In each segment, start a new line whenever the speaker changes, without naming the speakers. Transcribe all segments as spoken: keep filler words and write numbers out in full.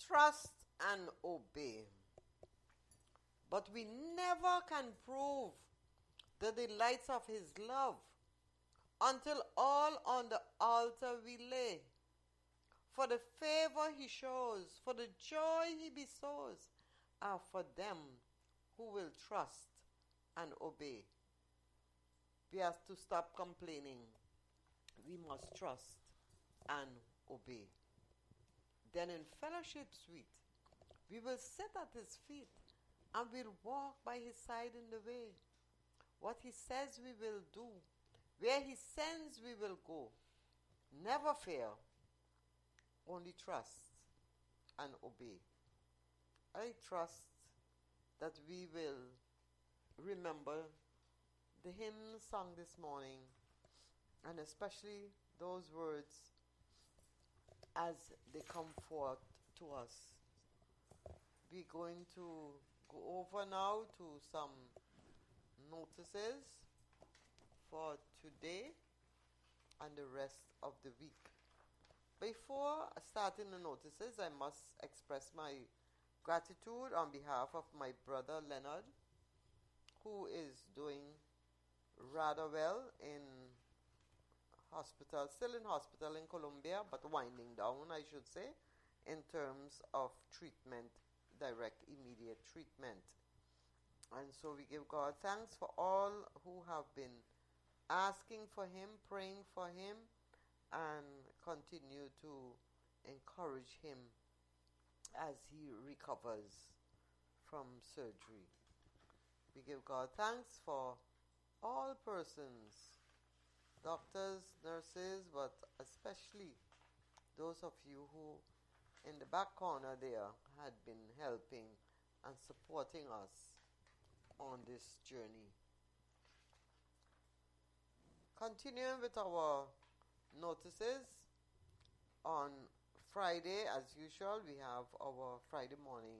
trust and obey. But we never can prove the delights of his love until all on the altar we lay. For the favor he shows, for the joy he bestows, are for them who will trust and obey. We have to stop complaining. We must trust and obey. Then in fellowship suite, we will sit at his feet and we'll walk by his side in the way. What he says we will do. Where he sends we will go. Never fear. Only trust and obey. I trust that we will remember the hymn sung this morning, and especially those words as they come forth to us. We're going to go over now to some notices for today and the rest of the week. Before starting the notices, I must express my gratitude on behalf of my brother Leonard, who is doing rather well in hospital, still in hospital in Colombia, but winding down, I should say, in terms of treatment, direct, immediate treatment. And so we give God thanks for all who have been asking for him, praying for him, and continue to encourage him as he recovers from surgery. We give God thanks for all persons, doctors, nurses, but especially those of you who in the back corner there had been helping and supporting us on this journey. Continuing with our notices, on Friday, as usual, we have our Friday morning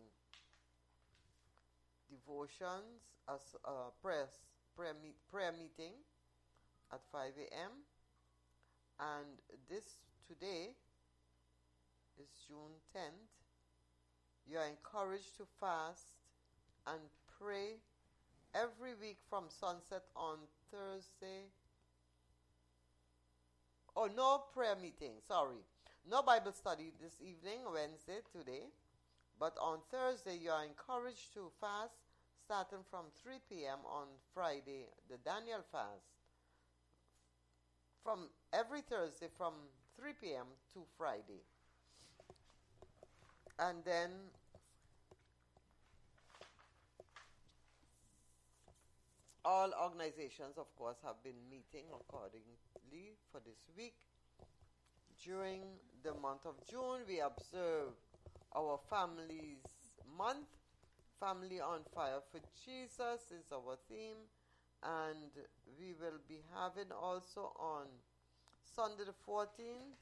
devotions as a prayer, prayer, meet, prayer meeting at five a.m. And this today is June tenth. You are encouraged to fast and pray every week from sunset on Thursday. Oh, no prayer meeting, sorry. No Bible study this evening, Wednesday, today. But on Thursday, you are encouraged to fast starting from three p.m. on Friday, the Daniel fast. From every Thursday from three p.m. to Friday. And then all organizations, of course, have been meeting accordingly for this week. During the month of June, we observe our Families Month. Family on Fire for Jesus is our theme. And we will be having also on Sunday the fourteenth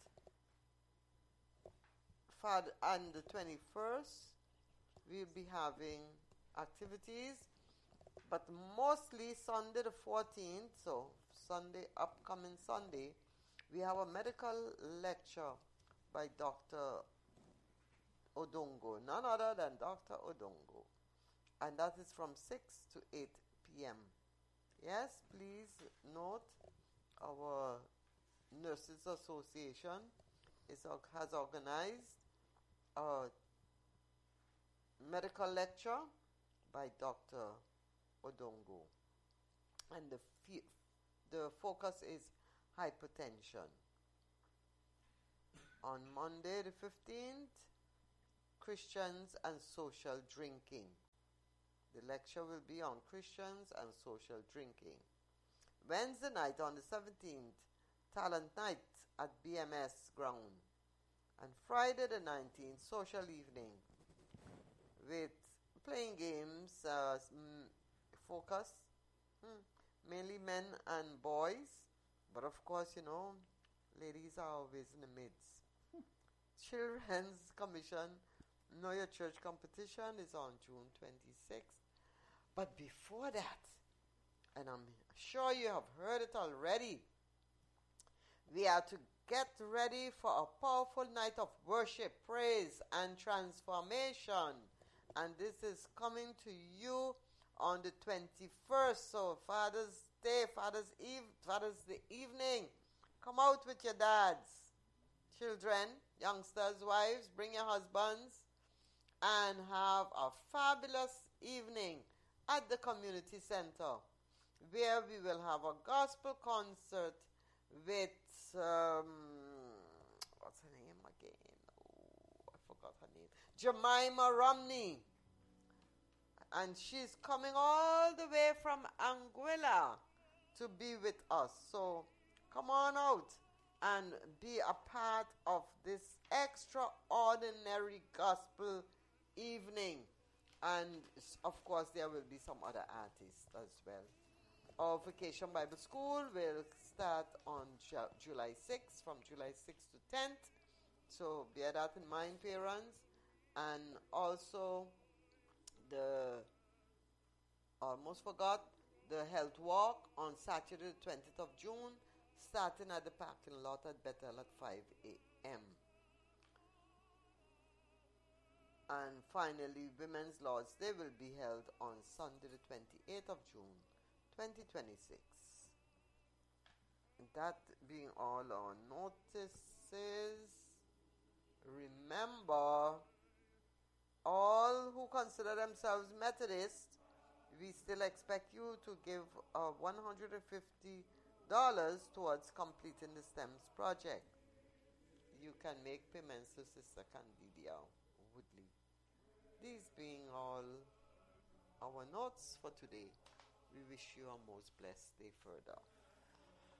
and the twenty-first, we'll be having activities. But mostly Sunday the fourteenth, so Sunday, upcoming Sunday, we have a medical lecture by Doctor Odongo, none other than Doctor Odongo. And that is from six to eight p.m. Yes, please note our Nurses Association is, has organized a medical lecture by Doctor Odongo. And the, f- the focus is hypertension. On Monday the fifteenth, Christians and social drinking. The lecture will be on Christians and social drinking. Wednesday night on the seventeenth, Talent Night at B M S ground. And Friday the nineteenth, social evening with playing games, uh, mm, focus, hmm, mainly men and boys. But of course, you know, ladies are always in the midst. Children's Commission Know Your Church competition is on June twenty-sixth. But before that, and I'm sure you have heard it already, we are to get ready for a powerful night of worship, praise, and transformation. And this is coming to you on the twenty-first. So Father's Day, Father's Eve, Father's Day evening. Come out with your dads, children, youngsters, wives, bring your husbands, and have a fabulous evening at the community center, where we will have a gospel concert with, um, what's her name again? Oh, I forgot her name. Jemima Romney. And she's coming all the way from Anguilla to be with us. So come on out and be a part of this extraordinary gospel evening. And of course, there will be some other artists as well. Our Vacation Bible School will start on July sixth, from July sixth to tenth. So bear that in mind, parents. And also, the, almost forgot, the health walk on Saturday the twentieth of June, starting at the parking lot at Bethel at five a.m. And finally, Women's Lord's Day will be held on Sunday the twenty-eighth of June, twenty twenty-six. That being all our notices, remember, all who consider themselves Methodist, we still expect you to give uh, one hundred fifty dollars towards completing the STEMS project. You can make payments to Sister Candidia Woodley. These being all our notes for today, we wish you a most blessed day further.